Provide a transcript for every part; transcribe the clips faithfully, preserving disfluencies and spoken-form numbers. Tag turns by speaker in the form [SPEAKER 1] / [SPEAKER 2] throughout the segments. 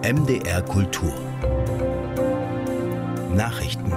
[SPEAKER 1] M D R Kultur Nachrichten.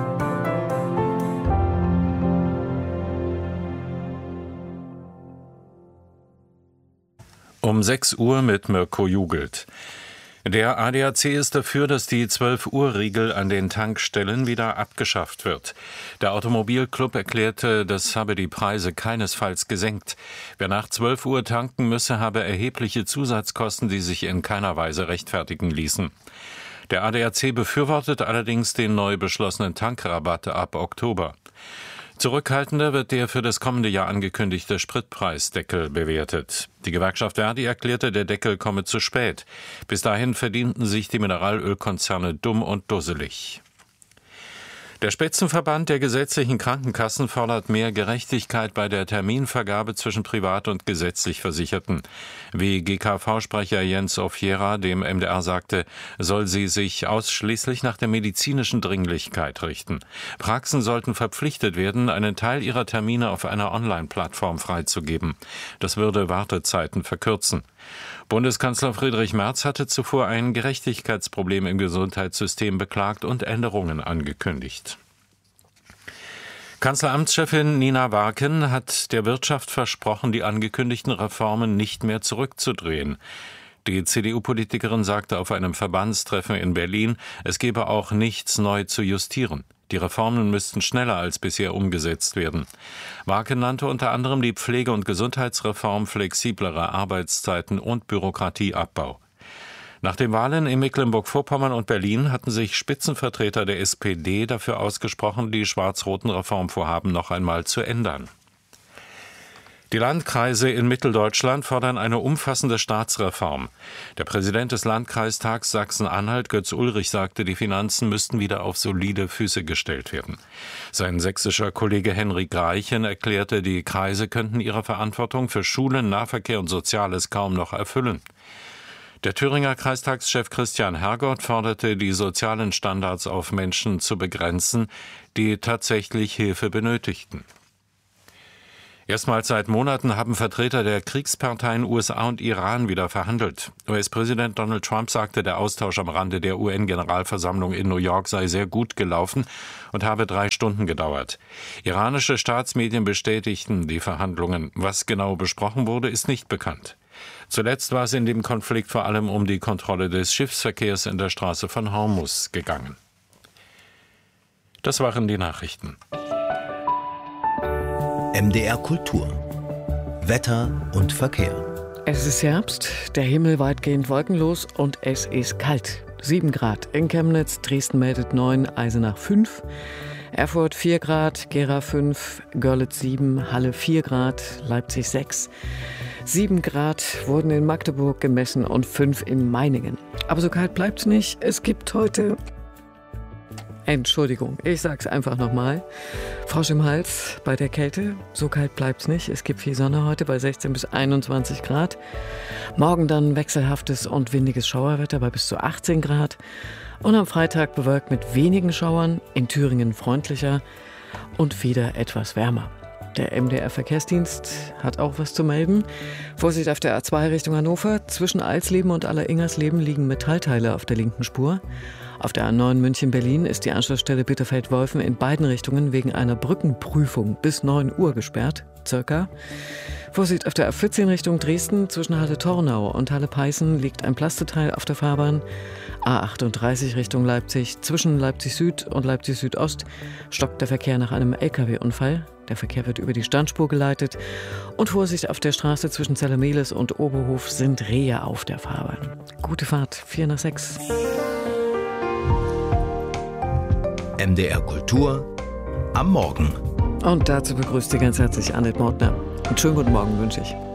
[SPEAKER 2] Um sechs Uhr mit Mirko Jugelt. Der A D A C ist dafür, dass die zwölf Uhr Riegel an den Tankstellen wieder abgeschafft wird. Der Automobilclub erklärte, das habe die Preise keinesfalls gesenkt. Wer nach zwölf Uhr tanken müsse, habe erhebliche Zusatzkosten, die sich in keiner Weise rechtfertigen ließen. Der A D A C befürwortet allerdings den neu beschlossenen Tankrabatt ab Oktober. Zurückhaltender wird der für das kommende Jahr angekündigte Spritpreisdeckel bewertet. Die Gewerkschaft Verdi erklärte, der Deckel komme zu spät. Bis dahin verdienten sich die Mineralölkonzerne dumm und dusselig. Der Spitzenverband der gesetzlichen Krankenkassen fordert mehr Gerechtigkeit bei der Terminvergabe zwischen privat und gesetzlich Versicherten. Wie G K V-Sprecher Jens Offiera dem M D R sagte, soll sie sich ausschließlich nach der medizinischen Dringlichkeit richten. Praxen sollten verpflichtet werden, einen Teil ihrer Termine auf einer Online-Plattform freizugeben. Das würde Wartezeiten verkürzen. Bundeskanzler Friedrich Merz hatte zuvor ein Gerechtigkeitsproblem im Gesundheitssystem beklagt und Änderungen angekündigt. Kanzleramtschefin Nina Warken hat der Wirtschaft versprochen, die angekündigten Reformen nicht mehr zurückzudrehen. Die C D U-Politikerin sagte auf einem Verbandstreffen in Berlin, es gebe auch nichts neu zu justieren. Die Reformen müssten schneller als bisher umgesetzt werden. Warken nannte unter anderem die Pflege- und Gesundheitsreform, flexiblere Arbeitszeiten und Bürokratieabbau. Nach den Wahlen in Mecklenburg-Vorpommern und Berlin hatten sich Spitzenvertreter der S P D dafür ausgesprochen, die schwarz-roten Reformvorhaben noch einmal zu ändern. Die Landkreise in Mitteldeutschland fordern eine umfassende Staatsreform. Der Präsident des Landkreistags Sachsen-Anhalt, Götz Ulrich, sagte, die Finanzen müssten wieder auf solide Füße gestellt werden. Sein sächsischer Kollege Henrik Greichen erklärte, die Kreise könnten ihre Verantwortung für Schulen, Nahverkehr und Soziales kaum noch erfüllen. Der Thüringer Kreistagschef Christian Hergott forderte, die sozialen Standards auf Menschen zu begrenzen, die tatsächlich Hilfe benötigten. Erstmals seit Monaten haben Vertreter der Kriegsparteien U S A und Iran wieder verhandelt. U S-Präsident Donald Trump sagte, der Austausch am Rande der U N-Generalversammlung in New York sei sehr gut gelaufen und habe drei Stunden gedauert. Iranische Staatsmedien bestätigten die Verhandlungen. Was genau besprochen wurde, ist nicht bekannt. Zuletzt war es in dem Konflikt vor allem um die Kontrolle des Schiffsverkehrs in der Straße von Hormuz gegangen. Das waren die Nachrichten.
[SPEAKER 1] M D R Kultur Wetter und Verkehr.
[SPEAKER 3] Es ist Herbst, der Himmel weitgehend wolkenlos und es ist kalt. sieben Grad in Chemnitz, Dresden meldet neun, Eisenach fünf, Erfurt vier Grad, Gera fünf, Görlitz sieben, Halle vier Grad, Leipzig sechs. sieben Grad wurden in Magdeburg gemessen und fünf in Meiningen. Aber so kalt bleibt's nicht. Es gibt heute... Entschuldigung, ich sag's einfach nochmal. Frosch im Hals bei der Kälte. So kalt bleibt's nicht. Es gibt viel Sonne heute bei sechzehn bis einundzwanzig Grad. Morgen dann wechselhaftes und windiges Schauerwetter bei bis zu achtzehn Grad. Und am Freitag bewölkt mit wenigen Schauern, in Thüringen freundlicher und wieder etwas wärmer. Der M D R-Verkehrsdienst hat auch was zu melden. Vorsicht auf der A zwei Richtung Hannover. Zwischen Alsleben und Alleringersleben liegen Metallteile auf der linken Spur. Auf der A neun München-Berlin ist die Anschlussstelle Bitterfeld-Wolfen in beiden Richtungen wegen einer Brückenprüfung bis neun Uhr gesperrt, circa. Vorsicht auf der A vierzehn Richtung Dresden. Zwischen Halle-Tornau und Halle-Peißen liegt ein Plasteteil auf der Fahrbahn. A achtunddreißig Richtung Leipzig. Zwischen Leipzig-Süd und Leipzig-Südost stockt der Verkehr nach einem L K W-Unfall. Der Verkehr wird über die Standspur geleitet. Und Vorsicht auf der Straße zwischen Zellermehlis und Oberhof sind Rehe auf der Fahrbahn. Gute Fahrt, vier nach sechs.
[SPEAKER 1] M D R Kultur am Morgen.
[SPEAKER 3] Und dazu begrüßt Sie ganz herzlich Annette Mortner. Einen schönen guten Morgen wünsche ich.